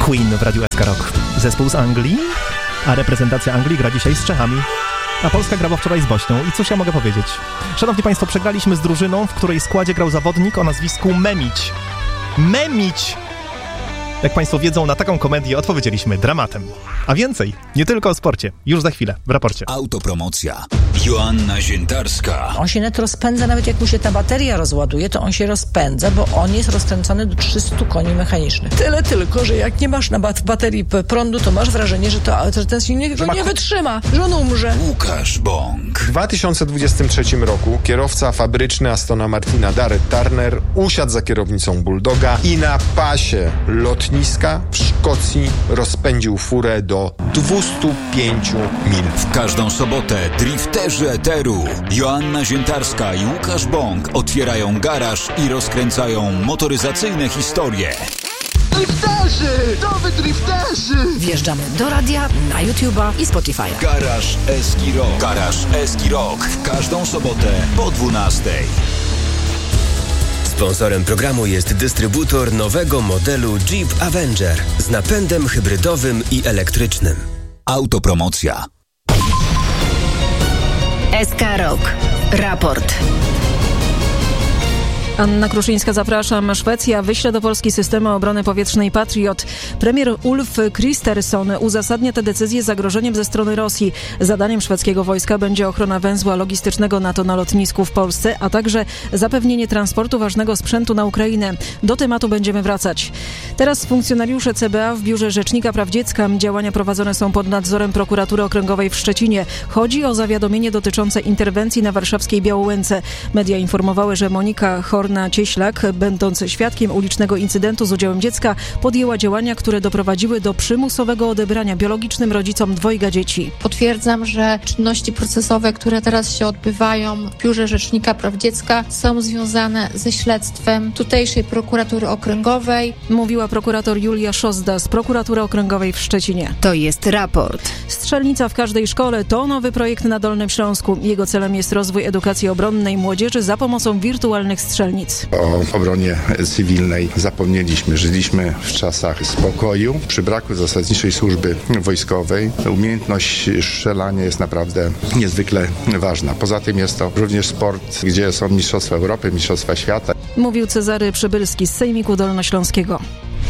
Queen w Radiu SK Rock. Zespół z Anglii, a reprezentacja Anglii gra dzisiaj z Czechami. A Polska grała wczoraj z Bośnią. I cóż ja mogę powiedzieć? Szanowni Państwo, przegraliśmy z drużyną, w której składzie grał zawodnik o nazwisku Memić. Memić! Jak Państwo wiedzą, na taką komedię odpowiedzieliśmy dramatem. A więcej, nie tylko o sporcie. Już za chwilę, w raporcie. Autopromocja. Joanna Ziętarska. On się net rozpędza, nawet jak mu się ta bateria rozładuje, to on się rozpędza, bo on jest rozkręcony do 300 koni mechanicznych. Tyle tylko, że jak nie masz na baterii prądu, to masz wrażenie, że ten silnik go nie wytrzyma, że on umrze. Łukasz Bąk. W 2023 roku kierowca fabryczny Astona Martina Darrell Turner usiadł za kierownicą Bulldoga i na pasie lotniska w Szkocji rozpędził furę do 205 mil. W każdą sobotę drifterzy eteru Joanna Ziętarska i Łukasz Bąk otwierają garaż i rozkręcają motoryzacyjne historie. Drifterzy! Nowy drifterzy! Wjeżdżamy do radia, na YouTube'a i Spotify'a. Garaż Eski Rock. Garaż Eski Rock. W każdą sobotę po 12:00. Sponsorem programu jest dystrybutor nowego modelu Jeep Avenger z napędem hybrydowym i elektrycznym. Autopromocja. SK Rock. Raport. Anna Kruszyńska, zapraszam. Szwecja wyśle do Polski systemy obrony powietrznej Patriot. Premier Ulf Kristersson uzasadnia tę decyzję zagrożeniem ze strony Rosji. Zadaniem szwedzkiego wojska będzie ochrona węzła logistycznego NATO na lotnisku w Polsce, a także zapewnienie transportu ważnego sprzętu na Ukrainę. Do tematu będziemy wracać. Teraz funkcjonariusze CBA w Biurze Rzecznika Praw Dziecka. Działania prowadzone są pod nadzorem Prokuratury Okręgowej w Szczecinie. Chodzi o zawiadomienie dotyczące interwencji na warszawskiej Białołęce. Media informowały, że Monika Horna-Cieślak, będąc świadkiem ulicznego incydentu z udziałem dziecka, podjęła działania, które doprowadziły do przymusowego odebrania biologicznym rodzicom dwojga dzieci. Potwierdzam, że czynności procesowe, które teraz się odbywają w Biurze Rzecznika Praw Dziecka, są związane ze śledztwem tutejszej Prokuratury Okręgowej. Mówiła prokurator Julia Szozda z Prokuratury Okręgowej w Szczecinie. To jest raport. Strzelnica w każdej szkole to nowy projekt na Dolnym Śląsku. Jego celem jest rozwój edukacji obronnej młodzieży za pomocą wirtualnych strzelnic. O obronie cywilnej zapomnieliśmy. Żyliśmy w czasach spokoju. Przy braku zasadniczej służby wojskowej umiejętność strzelania jest naprawdę niezwykle ważna. Poza tym jest to również sport, gdzie są mistrzostwa Europy, mistrzostwa świata. Mówił Cezary Przybylski z Sejmiku Dolnośląskiego.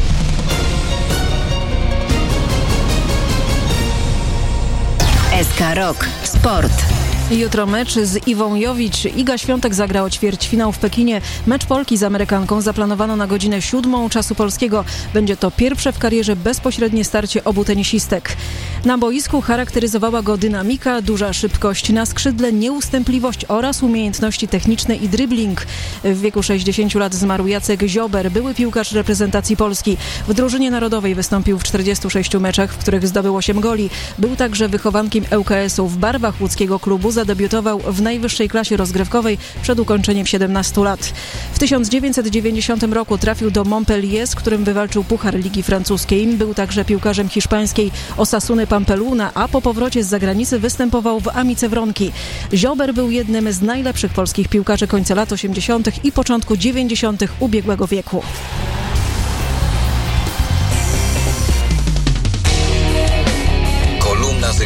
SK Rock. Sport. Jutro mecz z Iwą Jowicz. Iga Świątek zagrała ćwierćfinał w Pekinie. Mecz Polki z Amerykanką zaplanowano na godzinę 7 czasu polskiego. Będzie to pierwsze w karierze bezpośrednie starcie obu tenisistek. Na boisku charakteryzowała go dynamika, duża szybkość na skrzydle, nieustępliwość oraz umiejętności techniczne i dribbling. W wieku 60 lat zmarł Jacek Ziober, były piłkarz reprezentacji Polski. W drużynie narodowej wystąpił w 46 meczach, w których zdobył 8 goli. Był także wychowankiem ŁKS-u. W barwach łódzkiego klubu zadebiutował w najwyższej klasie rozgrywkowej przed ukończeniem 17 lat. W 1990 roku trafił do Montpellier, z którym wywalczył Puchar Ligi Francuskiej. Był także piłkarzem hiszpańskiej Osasuny Pampeluna, a po powrocie z zagranicy występował w Amice Wronki. Ziober był jednym z najlepszych polskich piłkarzy końca lat 80. i początku 90. ubiegłego wieku.